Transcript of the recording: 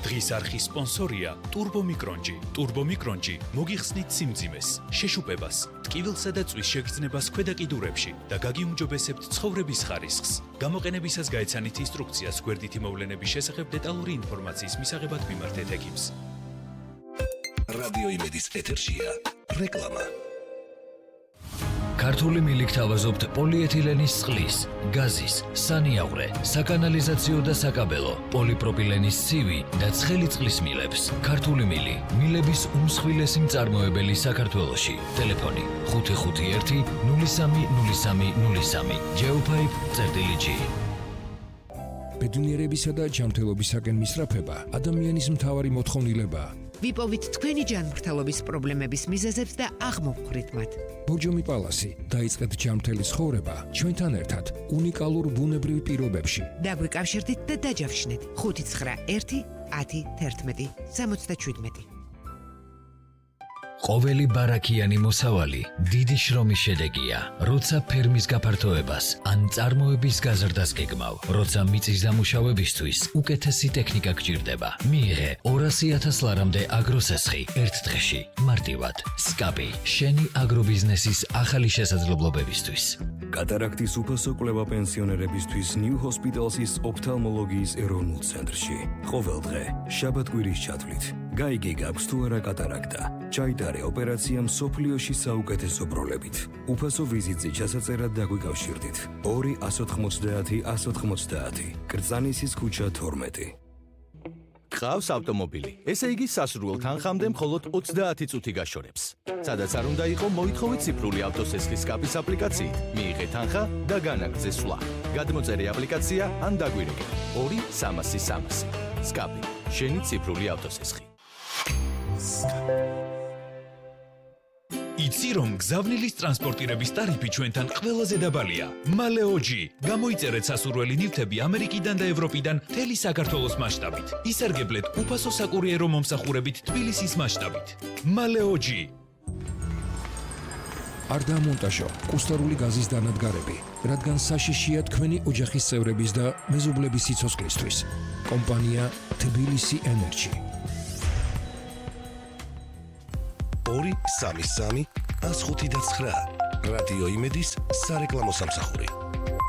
დღის არხის სპონსორია ტურბომიკრონჯი. ტურბომიკრონჯი მოგიხსნით სიმძიმეს, შეშუპებას, ტკივილსა და წვის შეგრძნებას ქვედა კიდურებში და გაგიუმჯობესებთ ცხოვრების ხარისხს. გამოყენებისას გაეცანით ინსტრუქციას გვერდითი მოვლენების შესახებ დეტალური ინფორმაციის მისაღებად მიმართეთ ექიმს. რადიო იმედის ეთერშია რეკლამა. ქართული მილიქ თავაზობთ პოლიეთილენის წყლის, გაზის, სანიაღვრე, საკანალიზაციო და საკაბელო, პოლიპროპილენის ცივი და ცხელი წყლის მილებს. ქართული მილი, მილების უმსხვილესი მწარმოებელი საქართველოში. ტელეფონი 551 030303 Geopipe.G. ბედნიერებისა და ჯანმრთელობისაკენ მისწრაფება ადამიანის მთავარი მოთხოვნილებაა. ვიპოვით თქვენი ჯანმრთელობის პრობლემების მიზეზებს და აღმოვხვრით მათ. ბორჯომი პალასი, დაიწყეთ ჯანმრთელი ცხოვრება ჩვენთან ერთად უნიკალურ ბუნებრივ პირობებში. დაგვიკავშირდით და დაჯავშნეთ 591 10 11 77. ყოველი ბარაქიანი მოსავალი დიდი შრომის შედეგია, როცა ფერმის გაფართოებას ან წარმოების გაზრდას გეგმავ, როცა მიწის დამუშავებისთვის უკეთესი ტექნიკა გჭირდება. მიიღე 200,000 ლარამდე აგროსესხი ერთ დღეში, მარტივად. სკაპი, შენი აგრობიზნესის ახალი შესაძლებლობებისთვის. კატარაქტის უფასო კვლევა პენსიონერებისთვის New Hospital's ოფთალმოლოგიის ეროვნულ ცენტრში. ყოველ დღე, შაბათ-კვირის ჩათვლით. გაიგე გაქვს თუ არა კატარაქტა. ჩაიტარე ოპერაცია მსოფლიოში საუკეთესო ბროლებით. უფასო ვიზიტზე ჩასაწერად დაგვიკავშირდით. 2 190 190. კრწანისის ქუჩა 12. გყავს ავტომობილი. ესე იგი სასურველ თანხამდე მხოლოდ 30 წუთი გაშორებს. სადაც არ უნდა იყო, მოითხოვეთ ციფრული ავტოსესხის სკაპის აპლიკაციით. მიიღე თანხა და განაგრძე სვლა. გადმოწერე აპლიკაცია ან დაგვირეკე 2-300-300. სკაპი, შენი ციფრული ავტოსესხი. იცი რომ გზავნილის ტრანსპორტირების ტარიფი ჩვენთან ყველაზე დაბალია. მალეოჯი. გამოიწერეთ სასურველი ნივთები ამერიკიდან და ევროპიდან მთელი საქართველოს მასშტაბით. ისარგებლეთ უფასო საკურიერო მომსახურებით თბილისის მასშტაბით. მალეოჯი. არ დამონტაჟო კუსტარული გაზის დანადგარები, რადგან საშიშია თქვენი ოჯახის წევრების და მეზობლების სიცოცხლისთვის. კომპანია თბილისი ენერჯი. 2-3-3 105-9 რადიო იმედის სარეკლამო სამსახური.